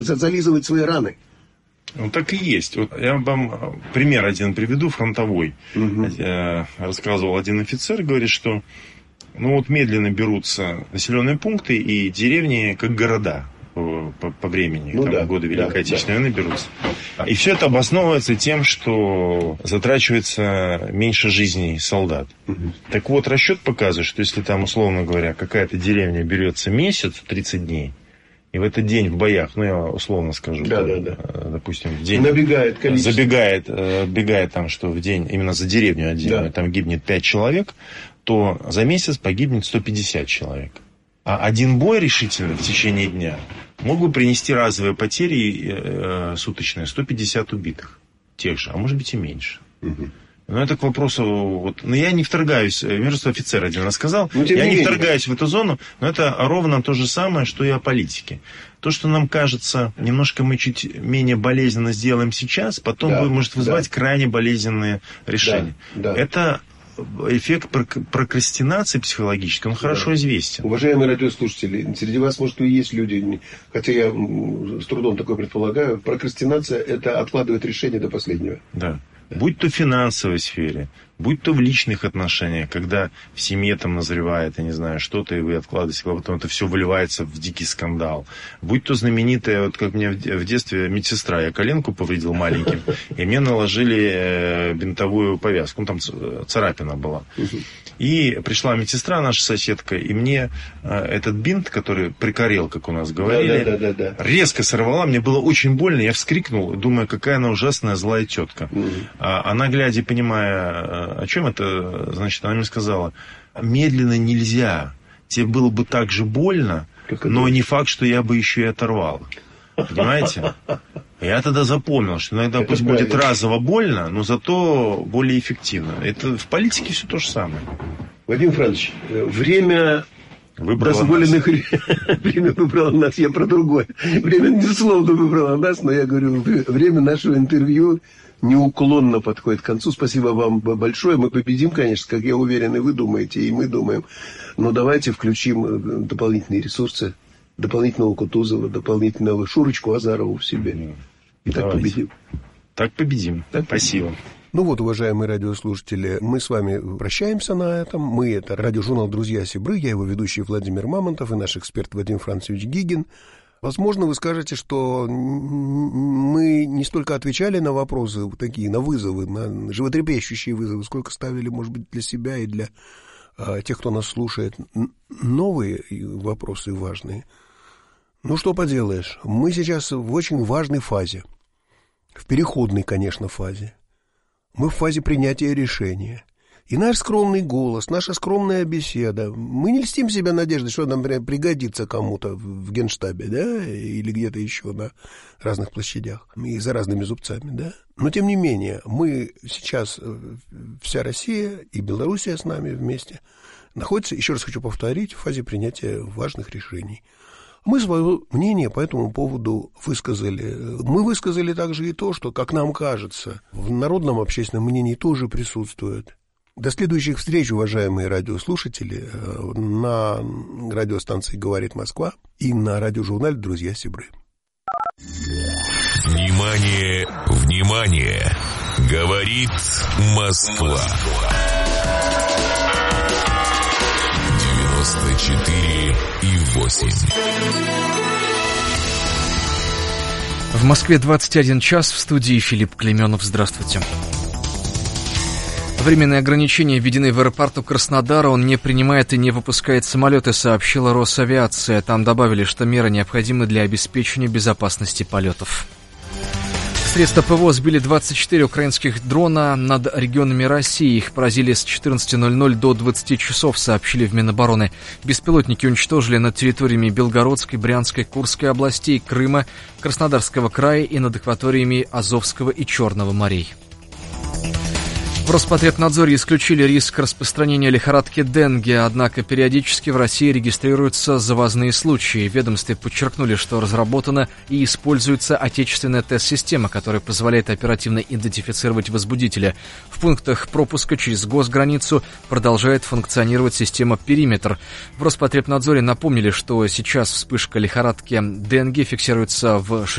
зализывать свои раны. Ну, так и есть. Вот я вам пример один приведу, фронтовой. Рассказывал один офицер, говорит, что медленно берутся населенные пункты и деревни как города по времени. Годы Великой Отечественной войны берутся. И все это обосновывается тем, что затрачивается меньше жизней солдат. Так вот, расчет показывает, что если там, условно говоря, какая-то деревня берется месяц, 30 дней, и в этот день в боях, я условно скажу, допустим, в день забегает там, что в день, именно за деревню отдельно, там гибнет 5 человек, то за месяц погибнет 150 человек. А один бой решительный в течение дня мог бы принести разовые потери суточные 150 убитых. Тех же, а может быть и меньше. Но это к вопросу... я не вторгаюсь, мне просто офицер один рассказал, я не вторгаюсь в эту зону, но это ровно то же самое, что и о политике. То, что нам кажется, немножко мы чуть менее болезненно сделаем сейчас, потом может вызывать крайне болезненные решения. Это... эффект прокрастинации психологической, он хорошо известен. Уважаемые радиослушатели, среди вас, может, и есть люди, хотя я с трудом такое предполагаю, прокрастинация – это откладывает решение до последнего. Да. Будь то в финансовой сфере, будь то в личных отношениях, когда в семье там назревает, я не знаю, что-то, и вы откладываете, а потом это все выливается в дикий скандал. Будь то знаменитая, как мне в детстве медсестра, я коленку повредил маленьким, и мне наложили бинтовую повязку, там царапина была. И пришла медсестра, наша соседка, и мне этот бинт, который прикорел, как у нас говорили, резко сорвала, мне было очень больно, я вскрикнул, думая, какая она ужасная злая тетка. Она, глядя и понимая, о чем это, значит, она мне сказала: медленно нельзя, тебе было бы так же больно, но не факт, что я бы еще и оторвал. Понимаете? Я тогда запомнил, что иногда пусть будет разово больно, но зато более эффективно. Это в политике все то же самое. Владимир Францович, время дозволенных... Время выбрало нас, я про другое. Время, безусловно, выбрало нас, но я говорю, время нашего интервью неуклонно подходит к концу. Спасибо вам большое. Мы победим, конечно, как я уверен, и вы думаете, и мы думаем. Но давайте включим дополнительные ресурсы, дополнительного Кутузова, дополнительного Шурочку Азарову в себе. И так победим. Так победим. Спасибо. Уважаемые радиослушатели, мы с вами прощаемся на этом. Мы — это радиожурнал «Друзья Сибры», я его ведущий Владимир Мамонтов и наш эксперт Вадим Францович Гигин. Возможно, вы скажете, что мы не столько отвечали на вопросы такие, на вызовы, на животрепещущие вызовы, сколько ставили, может быть, для себя и для тех, кто нас слушает, новые вопросы важные. Что поделаешь, мы сейчас в очень важной фазе, в переходной, конечно, фазе. Мы в фазе принятия решения. И наш скромный голос, наша скромная беседа, мы не льстим себя надеждой, что нам пригодится кому-то в Генштабе, или где-то еще на разных площадях, и за разными зубцами, Но, тем не менее, мы сейчас, вся Россия и Белоруссия с нами вместе, находится, еще раз хочу повторить, в фазе принятия важных решений. Мы свое мнение по этому поводу высказали. Мы высказали также и то, что, как нам кажется, в народном общественном мнении тоже присутствует. До следующих встреч, уважаемые радиослушатели, на радиостанции «Говорит Москва» и на радиожурнале «Друзья Сибры». Внимание, внимание! Говорит Москва. 94,8. В Москве 21 час, в студии Филипп Клейменов. Здравствуйте. Временные ограничения введены в аэропорту Краснодара. Он не принимает и не выпускает самолеты, сообщила Росавиация. Там добавили, что меры необходимы для обеспечения безопасности полетов. Средства ПВО сбили 24 украинских дрона над регионами России. Их поразили с 14:00 до 20 часов, сообщили в Минобороны. Беспилотники уничтожили над территориями Белгородской, Брянской, Курской областей, Крыма, Краснодарского края и над акваториями Азовского и Черного морей. В Роспотребнадзоре исключили риск распространения лихорадки денге, однако периодически в России регистрируются завозные случаи. В ведомстве подчеркнули, что разработана и используется отечественная тест-система, которая позволяет оперативно идентифицировать возбудителя. В пунктах пропуска через госграницу продолжает функционировать система «Периметр». В Роспотребнадзоре напомнили, что сейчас вспышка лихорадки денге фиксируется в